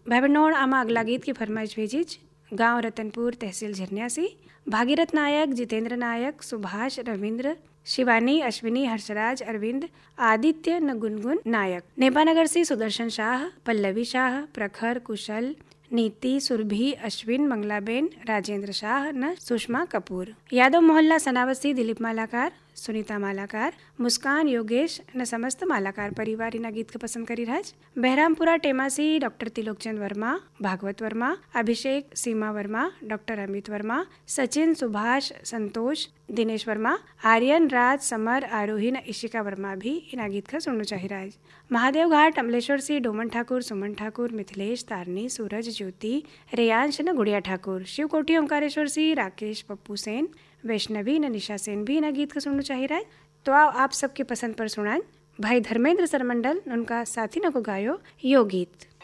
भाई बहनों आमा अगला गीत की फरमाइश भेजीज गांव रतनपुर तहसील झरनिया से भागीरथ नायक, जितेंद्र नायक, सुभाष, रविंद्र, शिवानी, अश्विनी, हर्षराज, अरविंद, आदित्य न गुनगुन नायक। नेपानगर से सुदर्शन शाह, पल्लवी शाह, प्रखर, कुशल, नीति, सुरभि, अश्विन, मंगलाबेन, राजेंद्र शाह न सुषमा कपूर। यादव मोहल्ला सनावसी दिलीप मालाकार, सुनीता मालाकार, मुस्कान, योगेश न समस्त मालाकार परिवार इन गीत के पसंद करी राज। बहरामपुरा टेमासी डॉक्टर तिलोकचंद वर्मा, भागवत वर्मा, अभिषेक, सीमा वर्मा, डॉक्टर अमित वर्मा, सचिन, सुभाष, संतोष, दिनेश वर्मा, आर्यन, राज, समर, आरोही न इशिका वर्मा भी इन गीत का सुनना चाहिए राज। महादेव घाट अमलेश्वर से डोमन ठाकुर, सुमन ठाकुर, मिथिलेश, तारनी, सूरज, ज्योति, रेयांश न गुड़िया ठाकुर। शिवकोटी ओंकारेश्वर से राकेश, पप्पू सेन, वैष्णवी न निशा सेन भी इन गीत का सुनना चाहिए राज। तो आओ आप सबके पसंद पर सुनाएं भाई धर्मेंद्र सरमंडल उनका साथी न को गायो यो गीत।